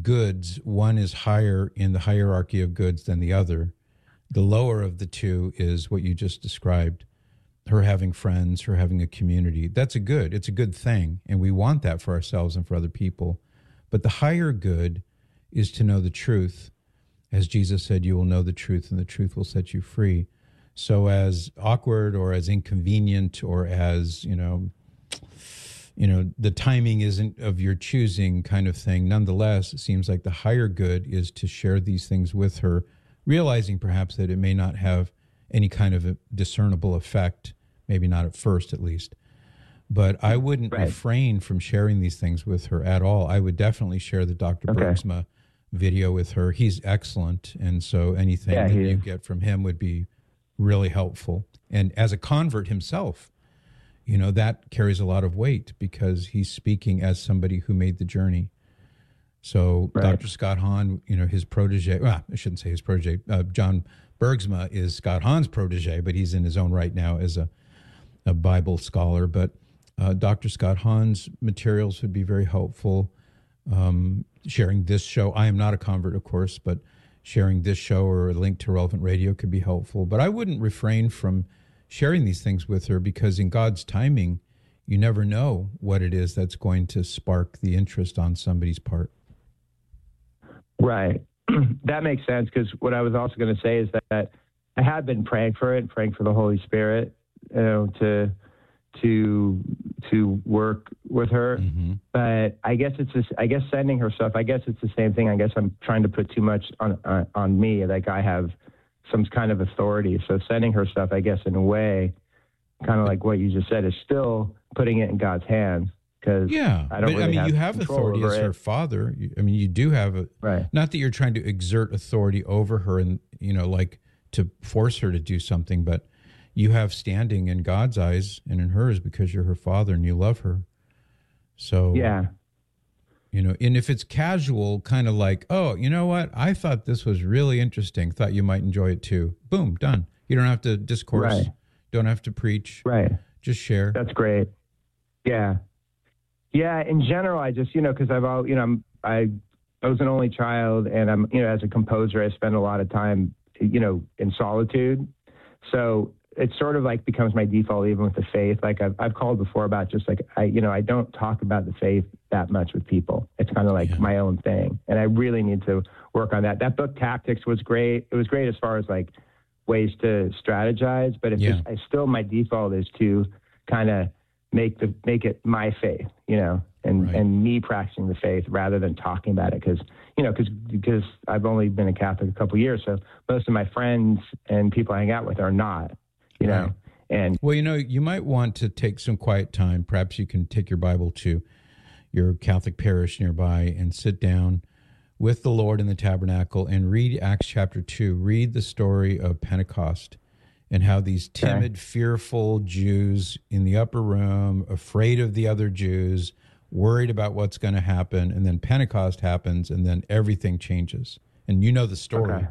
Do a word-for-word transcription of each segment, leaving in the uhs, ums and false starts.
goods, one is higher in the hierarchy of goods than the other. The lower of the two is what you just described, her having friends, her having a community. That's a good. It's a good thing, and we want that for ourselves and for other people. But the higher good is to know the truth. As Jesus said, you will know the truth, and the truth will set you free. So as awkward or as inconvenient or as, you know, you know, the timing isn't of your choosing kind of thing, nonetheless, it seems like the higher good is to share these things with her, realizing perhaps that it may not have any kind of a discernible effect, maybe not at first at least. But I wouldn't right. refrain from sharing these things with her at all. I would definitely share the Doctor Okay. Bergsma video with her. He's excellent, and so anything yeah, that you get from him would be really helpful. And as a convert himself, you know, that carries a lot of weight because he's speaking as somebody who made the journey. So right. Doctor Scott Hahn, you know, his protege, well, I shouldn't say his protege, uh, John Bergsma is Scott Hahn's protege, but he's in his own right now as a, a Bible scholar. But uh, Doctor Scott Hahn's materials would be very helpful. Um, sharing this show, I am not a convert, of course, but sharing this show or a link to Relevant Radio could be helpful. But I wouldn't refrain from sharing these things with her because in God's timing, you never know what it is that's going to spark the interest on somebody's part. Right. That makes sense, because what I was also going to say is that I have been praying for it, praying for the Holy Spirit, you know, to to to work with her. Mm-hmm. But I guess it's just, I guess sending her stuff, I guess it's the same thing. I guess I'm trying to put too much on on, on me, like I have some kind of authority. So sending her stuff, I guess in a way, kind of like what you just said, is still putting it in God's hands. Yeah, I, don't but really I mean, have you have authority as it. her father. You, I mean, you do have a, right. Not that you're trying to exert authority over her and, you know, like to force her to do something, but you have standing in God's eyes and in hers because you're her father and you love her. So, yeah, you know, and if it's casual, kind of like, oh, you know what? I thought this was really interesting. Thought you might enjoy it too. Boom, done. You don't have to discourse. Right. Don't have to preach. Right. Just share. That's great. Yeah. Yeah, in general, I just, you know, because I've all, you know, I'm, I, I was an only child, and I'm, you know, as a composer, I spend a lot of time, you know, in solitude. So it sort of like becomes my default, even with the faith. Like I've, I've called before about just like, I, you know, I don't talk about the faith that much with people. It's kind of like yeah. my own thing. And I really need to work on that. That book, Tactics, was great. It was great as far as like ways to strategize, but it's yeah. just, I still, my default is to kind of make the make it my faith, you know, and, right. and me practicing the faith rather than talking about it. Because, you know, because because I've only been a Catholic a couple of years, so most of my friends and people I hang out with are not, you right. know. And well, you know, you might want to take some quiet time. Perhaps you can take your Bible to your Catholic parish nearby and sit down with the Lord in the tabernacle and read Acts chapter two. Read the story of Pentecost. And how these timid, okay. fearful Jews in the upper room, afraid of the other Jews, worried about what's going to happen, and then Pentecost happens, and then everything changes. And you know the story. Okay.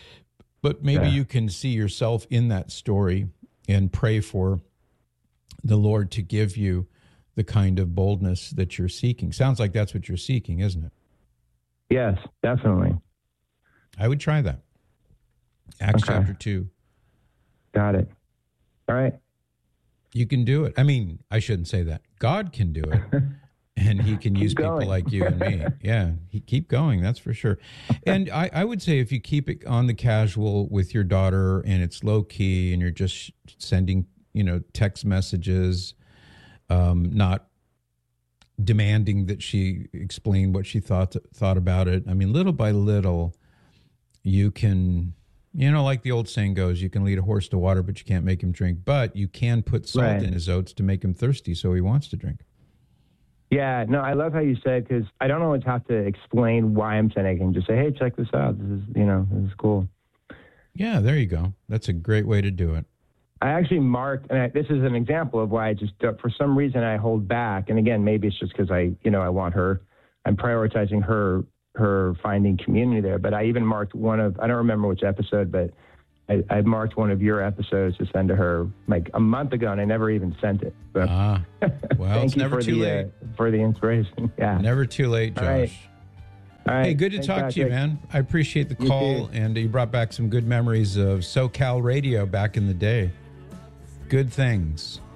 But maybe yeah. you can see yourself in that story and pray for the Lord to give you the kind of boldness that you're seeking. Sounds like that's what you're seeking, isn't it? Yes, definitely. I would try that. Acts okay. chapter two. Got it. All right. You can do it. I mean, I shouldn't say that. God can do it, and he can use people like you and me. Yeah, he, keep going, that's for sure. And I, I would say if you keep it on the casual with your daughter and it's low-key and you're just sending, you know, text messages, um, not demanding that she explain what she thought thought about it. I mean, little by little, you can... You know, like the old saying goes, you can lead a horse to water, but you can't make him drink. But you can put salt right. in his oats to make him thirsty, so he wants to drink. Yeah, no, I love how you said, because I don't always have to explain why I'm sending. I can just say, hey, check this out. This is, you know, this is cool. Yeah, there you go. That's a great way to do it. I actually marked, and I, this is an example of why I just, for some reason, I hold back. And again, maybe it's just because I, you know, I want her, I'm prioritizing her her finding community there. But I even marked one of, I don't remember which episode, but I, I marked one of your episodes to send to her like a month ago, and I never even sent it. So, ah, well, thank it's you never for too the, late. Uh, for the inspiration. Yeah. Never too late, Josh. All right. All right. Hey, good to Thanks, talk Patrick. to you, man. I appreciate the You call, too. and you brought back some good memories of SoCal radio back in the day. Good things.